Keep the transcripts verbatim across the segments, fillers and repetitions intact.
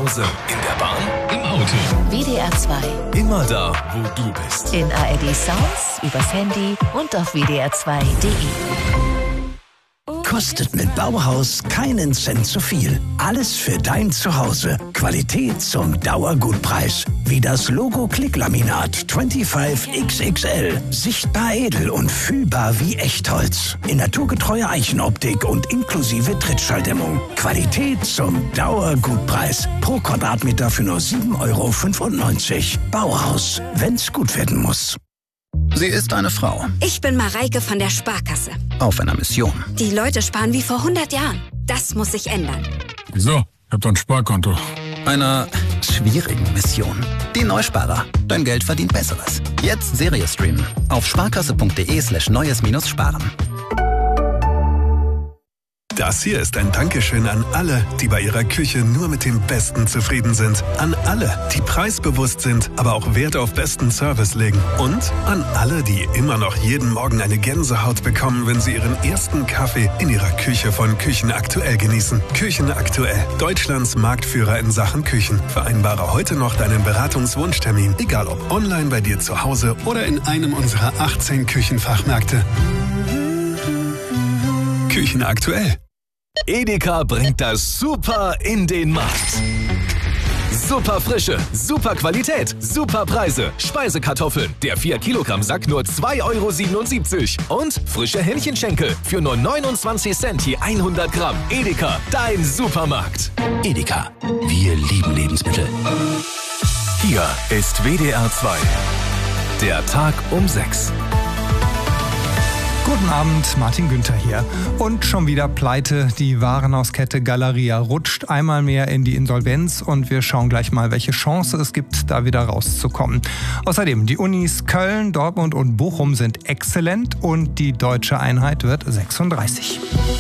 Hause, in der Bahn, im Auto. W D R zwei. Immer da, wo du bist. In A R D Sounds, übers Handy und auf w d r zwei punkt d e. Kostet mit Bauhaus keinen Cent zu viel. Alles für dein Zuhause. Qualität zum Dauergutpreis. Wie das Logo Klicklaminat fünfundzwanzig X X L. Sichtbar edel und fühlbar wie Echtholz. In naturgetreuer Eichenoptik und inklusive Trittschalldämmung. Qualität zum Dauergutpreis. Pro Quadratmeter für nur sieben Euro fünfundneunzig. Bauhaus, wenn's gut werden muss. Sie ist eine Frau. Ich bin Mareike von der Sparkasse. Auf einer Mission. Die Leute sparen wie vor hundert Jahren. Das muss sich ändern. Wieso? Ich hab doch ein Sparkonto. Einer schwierigen Mission. Die Neusparer. Dein Geld verdient Besseres. Jetzt Serie streamen. Auf sparkasse.de slash neues minus sparen. Das hier ist ein Dankeschön an alle, die bei ihrer Küche nur mit dem Besten zufrieden sind. An alle, die preisbewusst sind, aber auch Wert auf besten Service legen. Und an alle, die immer noch jeden Morgen eine Gänsehaut bekommen, wenn sie ihren ersten Kaffee in ihrer Küche von Küchen aktuell genießen. Küchen aktuell, Deutschlands Marktführer in Sachen Küchen. Vereinbare heute noch deinen Beratungswunschtermin, egal ob online bei dir zu Hause oder in einem unserer achtzehn Küchenfachmärkte. Küchen aktuell. Edeka bringt das Super in den Markt. Super Frische, super Qualität, super Preise. Speisekartoffeln, der vier Kilogramm Sack nur zwei Euro siebenundsiebzig. Und frische Hähnchenschenkel für nur neunundzwanzig Cent je hundert Gramm. Edeka, dein Supermarkt. Edeka, wir lieben Lebensmittel. Hier ist W D R zwei. Der Tag um sechs. Guten Abend, Martin Günther hier. Und schon wieder pleite. Die Warenhauskette Galeria rutscht einmal mehr in die Insolvenz und wir schauen gleich mal, welche Chance es gibt, da wieder rauszukommen. Außerdem, die Unis Köln, Dortmund und Bochum sind exzellent und die deutsche Einheit wird sechsunddreißig.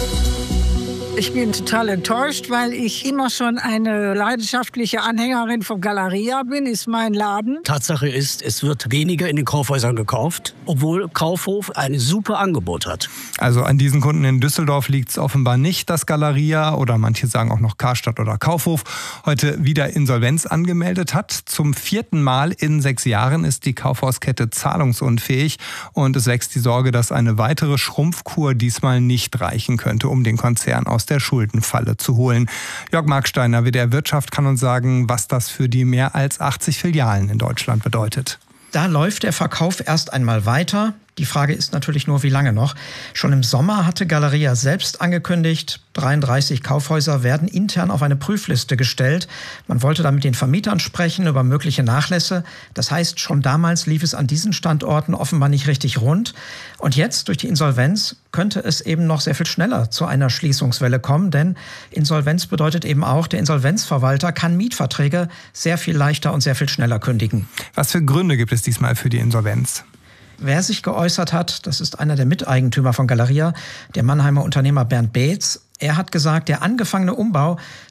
Ich bin total enttäuscht, weil ich immer schon eine leidenschaftliche Anhängerin von Galeria bin, ist mein Laden. Tatsache ist, es wird weniger in den Kaufhäusern gekauft, obwohl Kaufhof ein super Angebot hat. Also an diesen Kunden in Düsseldorf liegt es offenbar nicht, dass Galeria oder manche sagen auch noch Karstadt oder Kaufhof heute wieder Insolvenz angemeldet hat. Zum vierten Mal in sechs Jahren ist die Kaufhauskette zahlungsunfähig und es wächst die Sorge, dass eine weitere Schrumpfkur diesmal nicht reichen könnte, um den Konzern aus der Schuldenfalle zu holen. Jörg Marksteiner, W D R Wirtschaft, kann uns sagen, was das für die mehr als achtzig Filialen in Deutschland bedeutet. Da läuft der Verkauf erst einmal weiter. Die Frage ist natürlich nur, wie lange noch. Schon im Sommer hatte Galeria selbst angekündigt, dreiunddreißig Kaufhäuser werden intern auf eine Prüfliste gestellt. Man wollte da mit den Vermietern sprechen über mögliche Nachlässe. Das heißt, schon damals lief es an diesen Standorten offenbar nicht richtig rund. Und jetzt, durch die Insolvenz, könnte es eben noch sehr viel schneller zu einer Schließungswelle kommen. Denn Insolvenz bedeutet eben auch, der Insolvenzverwalter kann Mietverträge sehr viel leichter und sehr viel schneller kündigen. Was für Gründe gibt es diesmal für die Insolvenz? Wer sich geäußert hat, das ist einer der Miteigentümer von Galeria, der Mannheimer Unternehmer Bernd Beetz. Er hat gesagt, der angefangene Umbau